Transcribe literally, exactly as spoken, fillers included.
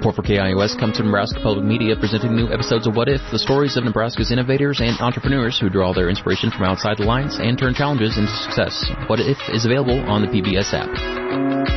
Support for K I O S comes from Nebraska Public Media, presenting new episodes of What If, the stories of Nebraska's innovators and entrepreneurs who draw their inspiration from outside the lines and turn challenges into success. What If is available on the P B S app.